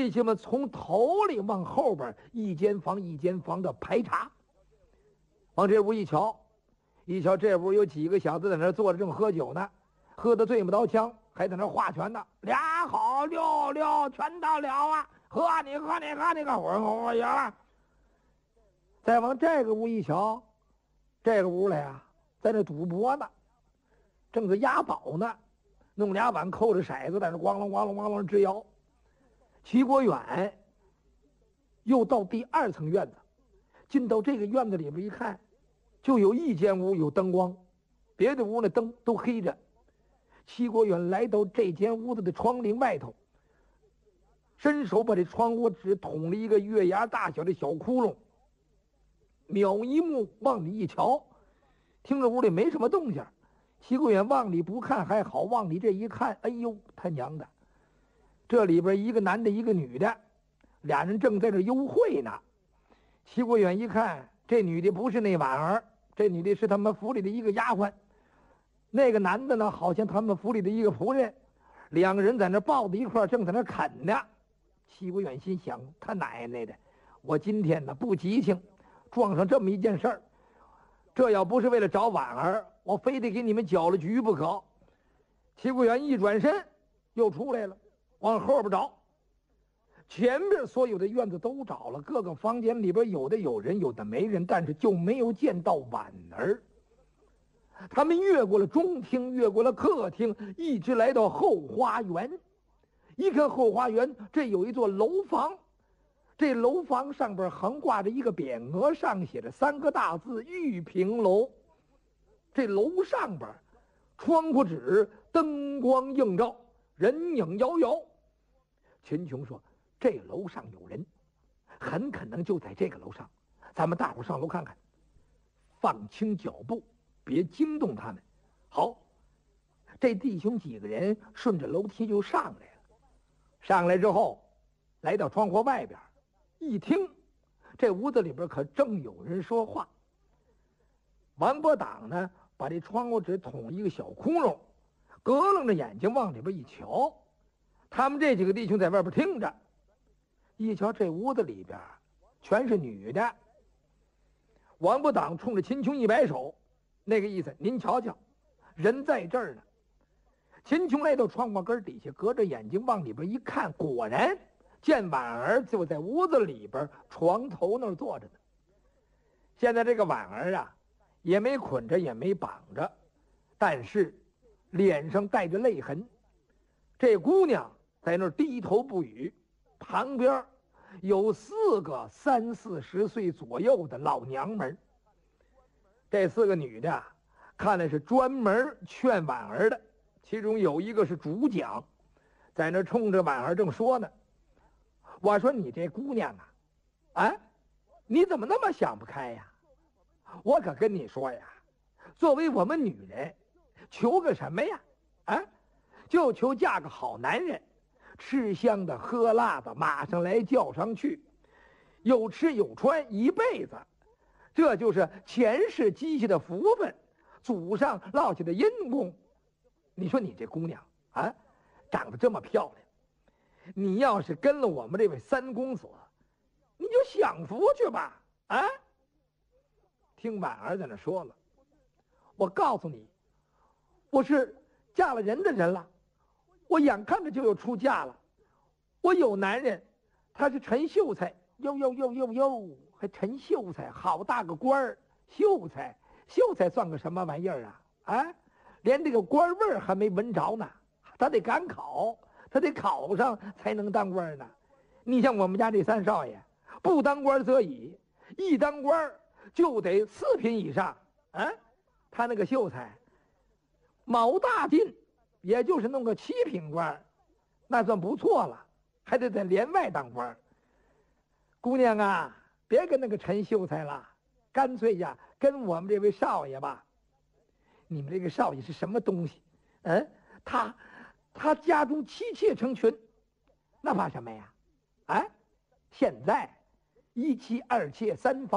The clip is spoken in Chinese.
弟兄们从头里往后边一间房一间房的排查。往这屋一瞧，这屋有几个小子在那坐着正喝酒呢，喝得醉不着腔，还在那划拳呢。俩好六全到了啊！喝你个火赢了。再往这个屋一瞧，这个屋里啊，在那赌博呢，正是押宝呢，弄俩碗扣着骰子，在那咣啷咣啷咣啷直摇。齐国远又到第2层院子，进到这个院子里边一看，就有一间屋有灯光，别的屋的灯都黑着。齐国远来到这间屋子的窗棂外头，伸手把这窗户纸捅了一个月牙大小的小窟窿，瞄一目往里一瞧，听着屋里没什么动静。齐国远往里不看还好，往里这一看，哎呦他娘的，这里边一个男的一个女的，俩人正在这幽会呢。齐国远一看，这女的不是那婉儿，这女的是他们府里的一个丫鬟，那个男的呢好像他们府里的一个仆人，两个人在那抱在一块正在那啃呢。齐国远心想，他奶奶的，我今天呢不吉庆，撞上这么一件事儿，这要不是为了找婉儿，我非得给你们搅了局不可。齐国远一转身又出来了，往后边找，前面所有的院子都找了，各个房间里边有的有人，有的没人，但是就没有见到婉儿。他们越过了中厅，越过了客厅，一直来到后花园。一看后花园，这有一座楼房，这楼房上边横挂着一个匾额，上写着3个大字玉屏楼。这楼上边窗户纸灯光映照，人影摇摇。秦琼说，这楼上有人，很可能就在这个楼上，咱们大伙上楼看看，放轻脚步，别惊动他们。好，这弟兄几个人顺着楼梯就上来了。上来之后，来到窗户外边，一听，这屋子里边可正有人说话。王伯党呢，把这窗户纸捅一个小窟窿，咯楞着眼睛往里边一瞧，他们这几个弟兄在外边听着，一瞧这屋子里边全是女的。王伯党冲着秦琼一摆手，那个意思，您瞧瞧，人在这儿呢。秦琼来到窗户根底下，隔着眼睛往里边一看，果然见婉儿就在屋子里边床头那儿坐着呢。现在这个婉儿啊，也没捆着也没绑着，但是脸上带着泪痕。这姑娘在那儿低头不语，旁边有4个30、40岁左右的老娘们。这4个女的看来是专门劝婉儿的，其中有一个是主讲，在那冲着婉儿正说呢。我说你这姑娘啊，你怎么那么想不开呀？我可跟你说呀，作为我们女人，求个什么呀？就求嫁个好男人，吃香的喝辣的，马上来叫上去，有吃有穿一辈子，这就是前世积下的福分，祖上落下的阴功。你说你这姑娘长得这么漂亮，你要是跟了我们这位3公子，你就享福去吧。听婉儿在那说了，我告诉你，我是嫁了人的人了，我眼看着就要出嫁了，我有男人，他是陈秀才，哟，还陈秀才，好大个官儿，秀才算个什么玩意儿啊？连这个官位还没闻着呢，他得赶考，他得考上才能当官呢。你像我们家这3少爷，不当官则已，一当官就得4品以上。他那个秀才毛大进，也就是弄个7品官，那算不错了，还得在连外当官。姑娘啊，别跟那个陈秀才了，干脆呀跟我们这位少爷吧。你们这个少爷是什么东西？他家中妻妾成群，那怕什么呀？现在1妻2妾3房。